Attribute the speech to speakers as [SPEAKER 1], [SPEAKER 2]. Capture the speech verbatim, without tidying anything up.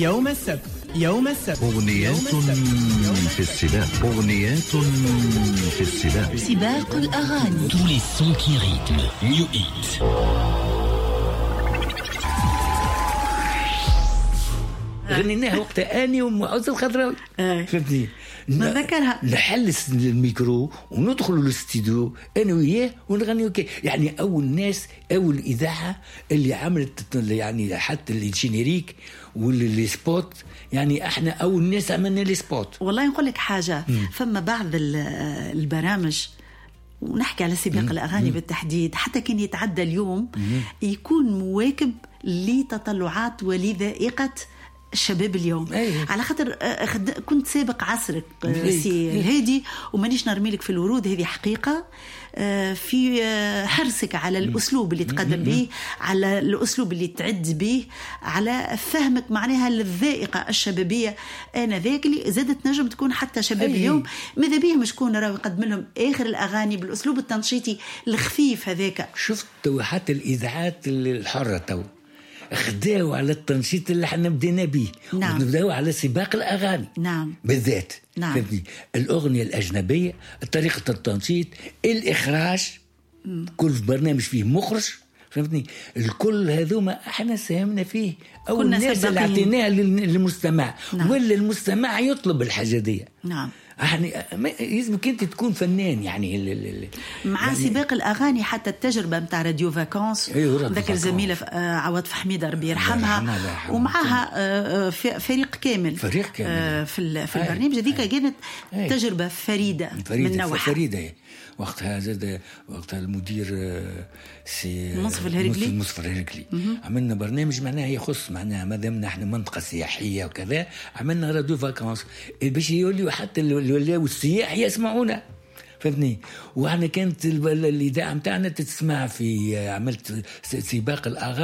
[SPEAKER 1] يوم السبت يوم السبت
[SPEAKER 2] أغنيات في السباق أغنيات في السباق
[SPEAKER 3] سباق الأغاني.
[SPEAKER 4] Tous les sons qui rythment. New Hit.
[SPEAKER 5] غنيناها وقتها اني ومعوز الخضراوي. فهمتني؟
[SPEAKER 3] نذكرها.
[SPEAKER 5] نحل الميكرو وندخل الاستديو انا وياه ونغنيو كي يعني اول ناس اول اذاعه اللي عملت يعني حتى الجينيريك واللي سبوت. يعني احنا اول ناس عملنا لي سبوت.
[SPEAKER 3] والله نقول لك حاجه م. فما بعض البرامج ونحكي على سباق الأغاني م. بالتحديد حتى كان يتعدى اليوم م. يكون مواكب لتطلعات ولذائقة الشباب اليوم. أيه. على خاطر كنت سابق عصرك سي الهادي ومانيش نرميلك في الورود. هذه حقيقة في حرصك على الأسلوب اللي تقدم به، على الأسلوب اللي تعد به، على فهمك معناها للذائقة الشبابية. أنا ذاك اللي زادت نجم تكون حتى شباب أيه. اليوم ماذا بيهم شكون راهو يقدم لهم آخر الأغاني بالأسلوب التنشيطي الخفيف هذاك.
[SPEAKER 5] شفت حتى الإذاعات الحرة تو خداو على التنشيط اللي احنا بدينا به. نعم. ونبداو على سباق الأغاني.
[SPEAKER 3] نعم.
[SPEAKER 5] بالذات.
[SPEAKER 3] نعم.
[SPEAKER 5] فهمتني؟ الأغنية الأجنبية، طريقة التنشيط، الإخراج. م. كل برنامج فيه مخرج. فهمتني؟ الكل هذوما احنا ساهمنا فيه. أول ناس اللي اعطيناها للمستمع. نعم. ولا المستمع يطلب الحاجة دي.
[SPEAKER 3] نعم.
[SPEAKER 5] يعني يلزمك انت تكون فنان يعني ال ال
[SPEAKER 3] مع يعني سباق الاغاني. حتى التجربه نتاع راديو فاكونس ذكر زميله عوض فحميده ربي يرحمها ومعها فريق كامل
[SPEAKER 5] فريق كامل
[SPEAKER 3] في في البرنامج هذيك كانت تجربه فريده, فريدة من نوعها.
[SPEAKER 5] فريده وقتها زاد وقتها المدير سي
[SPEAKER 3] منصف الهرقلي
[SPEAKER 5] منصف الهرقلي عملنا برنامج معناها يخص معناها ما دامنا احنا منطقه سياحيه وكذا. عملنا راديو فاكونس باش يوليو حتى الولاو السياح يسمعونا. فهمتني؟ واحنا كانت الاذاعه نتاعنا تسمع في عملت سباق الاغاني